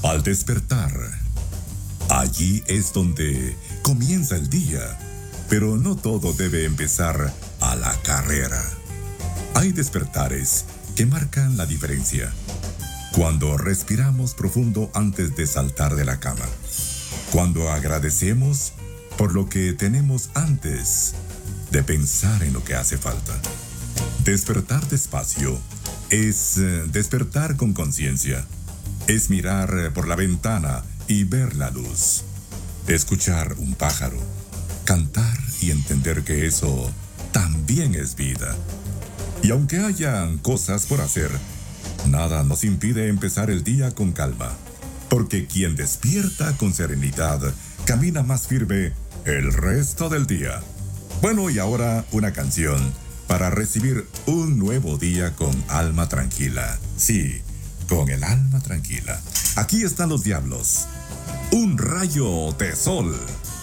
Al despertar, allí es donde comienza el día, pero no todo debe empezar a la carrera. Hay despertares que marcan la diferencia. Cuando respiramos profundo antes de saltar de la cama. Cuando agradecemos por lo que tenemos antes de pensar en lo que hace falta. Despertar despacio es despertar con conciencia. Es mirar por la ventana y ver la luz. Escuchar un pájaro, cantar y entender que eso también es vida. Y aunque hayan cosas por hacer, nada nos impide empezar el día con calma. Porque quien despierta con serenidad, camina más firme el resto del día. Bueno, y ahora una canción para recibir un nuevo día con alma tranquila. Sí, con el alma tranquila. Aquí están los Diablos. Un rayo de sol.